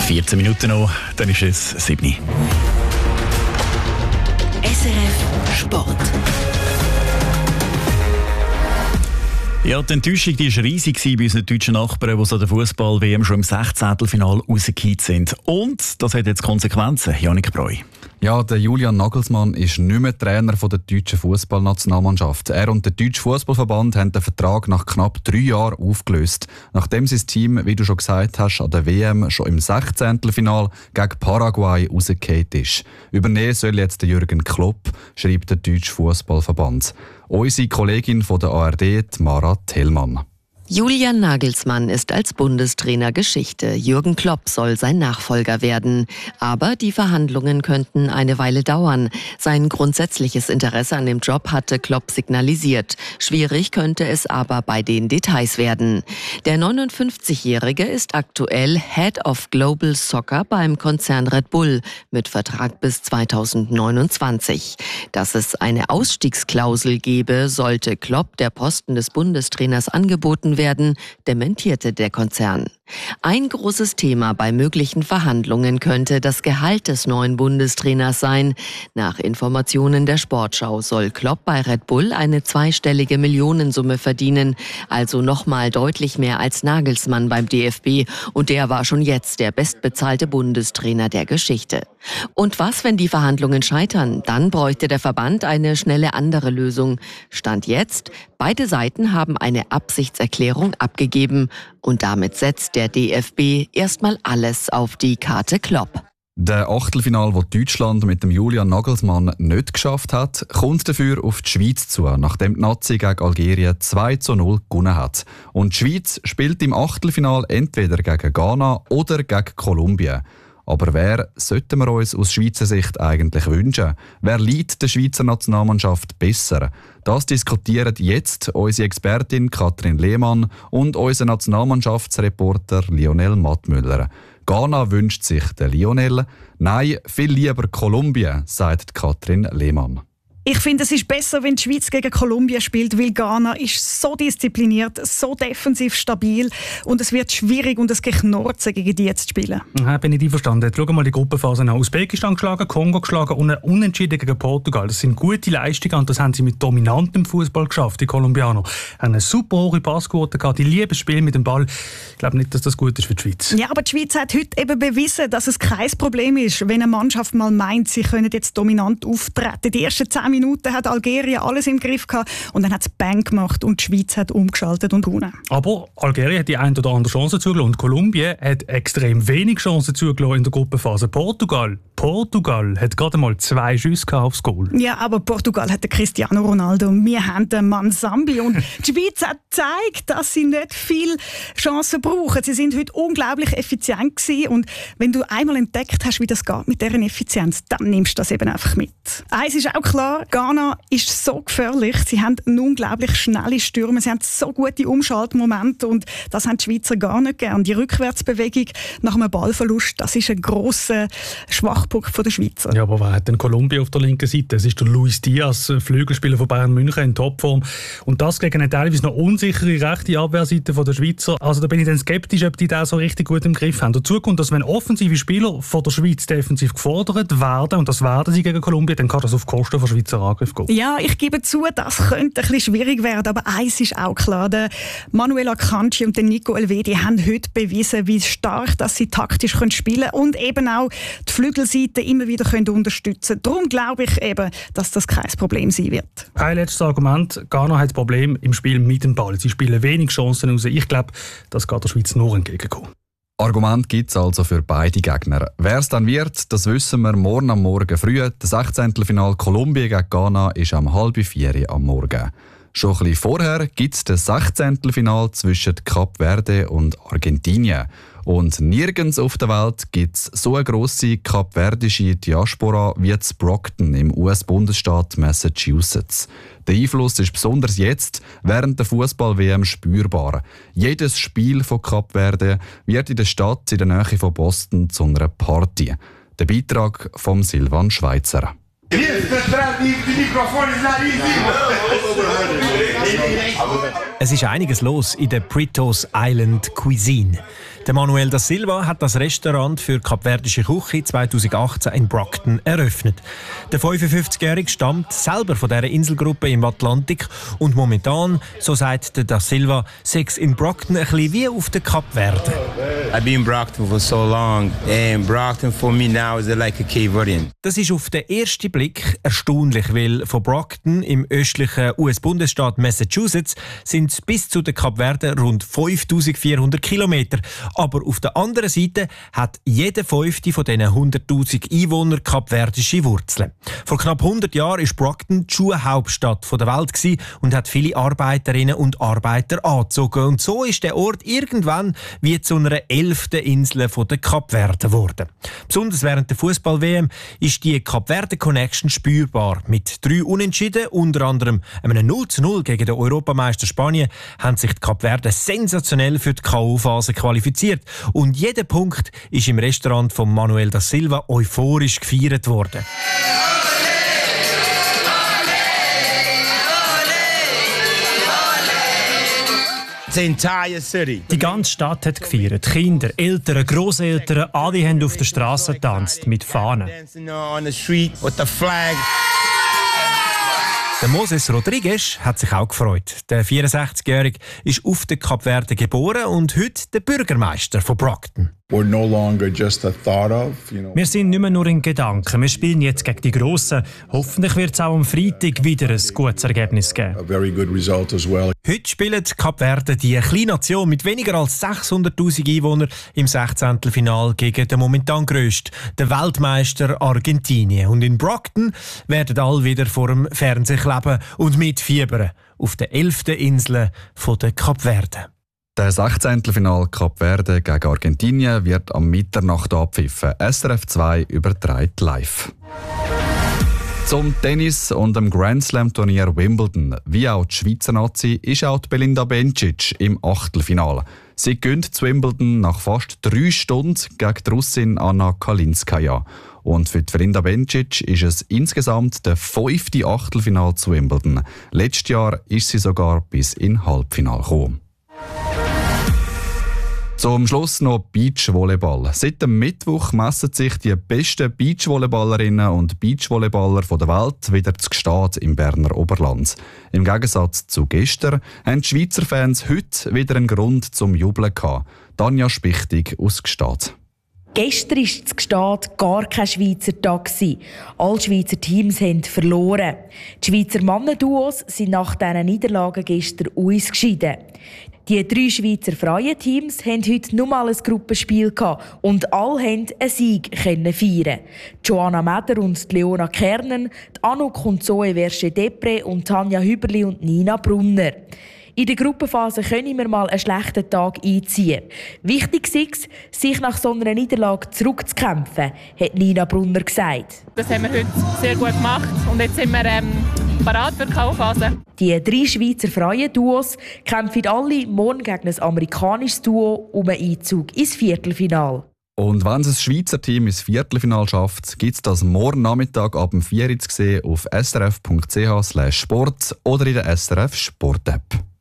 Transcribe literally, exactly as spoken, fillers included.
vierzehn Minuten noch, dann ist es sieben Uhr. S R F Sport. Ja, die Enttäuschung die war riesig bei unseren deutschen Nachbarn, die so der Fußball-W M schon im Sechzehntelfinale rausgekippt sind. Und das hat jetzt Konsequenzen. Jannik Breu. Ja, der Julian Nagelsmann ist nicht mehr Trainer der deutschen Fußballnationalmannschaft. Er und der Deutsche Fußballverband haben den Vertrag nach knapp drei Jahren aufgelöst, nachdem sein Team, wie du schon gesagt hast, an der W M schon im Sechzehntelfinale gegen Paraguay rausgefallen ist. Übernehmen soll jetzt der Jürgen Klopp, schreibt der Deutsche Fußballverband. Unsere Kollegin von der A R D, Mara Tellmann. Julian Nagelsmann ist als Bundestrainer Geschichte. Jürgen Klopp soll sein Nachfolger werden. Aber die Verhandlungen könnten eine Weile dauern. Sein grundsätzliches Interesse an dem Job hatte Klopp signalisiert. Schwierig könnte es aber bei den Details werden. Der neunundfünfzigjährige ist aktuell Head of Global Soccer beim Konzern Red Bull mit Vertrag bis zweitausendneunundzwanzig. Dass es eine Ausstiegsklausel gebe, sollte Klopp der Posten des Bundestrainers angeboten werden, dementierte der Konzern. Ein großes Thema bei möglichen Verhandlungen könnte das Gehalt des neuen Bundestrainers sein. Nach Informationen der Sportschau soll Klopp bei Red Bull eine zweistellige Millionensumme verdienen, also nochmal deutlich mehr als Nagelsmann beim D F B, und der war schon jetzt der bestbezahlte Bundestrainer der Geschichte. Und was, wenn die Verhandlungen scheitern? Dann bräuchte der Verband eine schnelle andere Lösung. Stand jetzt, beide Seiten haben eine Absichtserklärung abgegeben und damit setzt der D F B erstmal alles auf die Karte Klopp. Der Achtelfinal, das Deutschland mit dem Julian Nagelsmann nicht geschafft hat, kommt dafür auf die Schweiz zu, nachdem die Nazi gegen Algerien zwei zu null gewonnen hat. Und die Schweiz spielt im Achtelfinal entweder gegen Ghana oder gegen Kolumbien. Aber wer sollten wir uns aus Schweizer Sicht eigentlich wünschen? Wer liegt der Schweizer Nationalmannschaft besser? Das diskutieren jetzt unsere Expertin Katrin Lehmann und unser Nationalmannschaftsreporter Lionel Mattmüller. Ghana wünscht sich der Lionel. Nein, viel lieber Kolumbien, sagt Katrin Lehmann. Ich finde, es ist besser, wenn die Schweiz gegen Kolumbien spielt, weil Ghana ist so diszipliniert, so defensiv stabil und es wird schwierig und es Geknurzen gegen die zu spielen. Ja, bin ich einverstanden. Schau mal die Gruppenphase an. Usbekistan geschlagen, Kongo geschlagen und ein Unentschieden gegen Portugal. Das sind gute Leistungen und das haben sie mit dominantem Fußball geschafft. Die Kolumbianer haben eine super hohe Passquote gehabt, die lieben das Spiel mit dem Ball. Ich glaube nicht, dass das gut ist für die Schweiz. Ja, aber die Schweiz hat heute eben bewiesen, dass es kein Problem ist, wenn eine Mannschaft mal meint, sie können jetzt dominant auftreten. Die ersten zehn Minuten hat Algerien alles im Griff gehabt und dann hat es Bang gemacht und die Schweiz hat umgeschaltet und gewonnen. Aber Algerien hat die ein oder andere Chance zugelassen und Kolumbien hat extrem wenig Chancen zugelassen in der Gruppenphase. Portugal, Portugal hat gerade mal zwei Schüsse aufs Goal. Ja, aber Portugal hat den Cristiano Ronaldo, wir haben den Mansambi und die Schweiz hat gezeigt, dass sie nicht viel Chancen brauchen. Sie sind heute unglaublich effizient gewesen und wenn du einmal entdeckt hast, wie das geht mit deren Effizienz, dann nimmst du das eben einfach mit. Eins ist auch klar, Ghana ist so gefährlich. Sie haben unglaublich schnelle Stürme, sie haben so gute Umschaltmomente und das haben die Schweizer gar nicht gern. Die Rückwärtsbewegung nach einem Ballverlust, das ist ein grosser Schwachpunkt der Schweizer. Ja, aber wer hat denn Kolumbien auf der linken Seite? Es ist der Luis Diaz, Flügelspieler von Bayern München in Topform. Und das gegen eine teilweise noch unsichere rechte Abwehrseite der Schweizer. Also da bin ich dann skeptisch, ob die das so richtig gut im Griff haben. Dazu kommt, dass wenn offensive Spieler von der Schweiz defensiv gefordert werden, und das werden sie gegen Kolumbien, dann kann das auf Kosten von Schweizer Angriff gehen. Ja, ich gebe zu, das könnte ein bisschen schwierig werden, aber eins ist auch klar, der Manuel Akanji und der Nico Elvedi haben heute bewiesen, wie stark dass sie taktisch spielen können und eben auch die Flügelseite immer wieder können unterstützen können. Darum glaube ich eben, dass das kein Problem sein wird. Ein letztes Argument. Ghana hat das Problem im Spiel mit dem Ball. Sie spielen wenig Chancen raus. Ich glaube, das geht der Schweiz nur entgegenkommen. Argument gibt es also für beide Gegner. Wer es dann wird, das wissen wir morgen am Morgen früh. Das Sechzehntelfinal Kolumbien gegen Ghana ist am halb vier am Morgen. Schon ein bisschen vorher gibt es das Sechzehntelfinal zwischen Kap Verde und Argentinien. Und nirgends auf der Welt gibt es so eine grosse kapverdische Diaspora wie in Brockton im U S-Bundesstaat Massachusetts. Der Einfluss ist besonders jetzt während der Fußball-W M spürbar. Jedes Spiel von Kap Verde wird in der Stadt in der Nähe von Boston zu einer Party. Der Beitrag von Silvan Schweitzer. Es ist einiges los in der Pritos Island Cuisine. Der Manuel da Silva hat das Restaurant für kapverdische Küche zweitausendachtzehn in Brockton eröffnet. Der fünfundfünfzigjährige stammt selber von dieser Inselgruppe im Atlantik und momentan, so sagt der da Silva, sei es in Brockton ein bisschen wie auf den Kapverden. I've been in Brockton for so long, and Brockton for me now is like a Cape Verdean. Das ist auf den ersten Blick erstaunlich, weil von Brockton im östlichen U S-Bundesstaat Massachusetts sind es bis zu den Kapverden rund fünftausendvierhundert Kilometer. Aber auf der anderen Seite hat jeder fünfte von diesen hunderttausend Einwohnern kapverdische Wurzeln. Vor knapp hundert Jahren war Brockton die Schuhhauptstadt der Welt und hat viele Arbeiterinnen und Arbeiter angezogen. Und so ist der Ort irgendwann wie zu einer elften Insel der Kapverden geworden. Besonders während der Fußball-W M ist die Kapverden-Connection spürbar. Mit drei Unentschieden, unter anderem einem null zu null gegen den Europameister Spanien, haben sich die Kapverden sensationell für die K O-Phase qualifiziert. Und jeder Punkt ist im Restaurant von Manuel da Silva euphorisch gefeiert worden. Die ganze Stadt hat gefeiert. Kinder, Eltern, Grosseltern, alle haben auf der Straße getanzt mit Fahnen. Der Moses Rodriguez hat sich auch gefreut. Der vierundsechzigjährige ist auf den Kapverden geboren und heute der Bürgermeister von Brockton. We're no longer just a thought of, you know. Wir sind nicht mehr nur in Gedanken. Wir spielen jetzt gegen die Grossen. Hoffentlich wird es auch am Freitag wieder ein gutes Ergebnis geben. A very good result as well. Heute spielt Kapverden, die kleine Nation mit weniger als sechshunderttausend Einwohnern, im Sechzehntelfinal gegen den momentan grössten, den Weltmeister Argentinien. Und in Brockton werden alle wieder vor dem Fernseher kleben und mitfiebern auf der elften Insel der Kapverden. Der Sechzehntelfinal Kapverden gegen Argentinien wird am Mitternacht abpfiffen. S R F zwei überträgt live. Zum Tennis und dem Grand Slam Turnier Wimbledon, wie auch die Schweizer Nazi, ist auch die Belinda Bencic im Achtelfinale. Sie gewinnt zu Wimbledon nach fast drei Stunden gegen die Russin Anna Kalinskaya. Und für die Belinda Bencic ist es insgesamt der fünfte Achtelfinale zu Wimbledon. Letztes Jahr ist sie sogar bis in Halbfinale gekommen. Zum Schluss noch Beachvolleyball. Seit dem Mittwoch messen sich die besten Beachvolleyballerinnen und Beachvolleyballer der Welt wieder zu Gstaad im Berner Oberland. Im Gegensatz zu gestern haben die Schweizer Fans heute wieder einen Grund zum Jubeln gehabt. Tanja Spichtig aus Gstaad. Gestern war zu Gstaad gar kein Schweizer Tag. Alle Schweizer Teams haben verloren. Die Schweizer Mannenduos sind nach diesen Niederlagen gestern ausgeschieden. Die drei Schweizer freien Teams hatten heute nur mal ein Gruppenspiel und alle konnten einen Sieg feiern. Joanna Meder und Leona Kernen, Anouk und Zoe Versche-Depre und Tanja Hüberli und Nina Brunner. In der Gruppenphase können wir mal einen schlechten Tag einziehen. Wichtig ist es, sich nach so einer Niederlage zurückzukämpfen, hat Nina Brunner gesagt. Das haben wir heute sehr gut gemacht und jetzt sind wir ähm, bereit für die K O-Phase. Die drei Schweizer freien Duos kämpfen alle morgen gegen ein amerikanisches Duo um einen Einzug ins Viertelfinale. Und wenn es ein Schweizer Team ins Viertelfinale schafft, gibt es das morgen Nachmittag ab dem vier Uhr zu sehen auf s r f punkt c h slash sport oder in der S R F Sport App.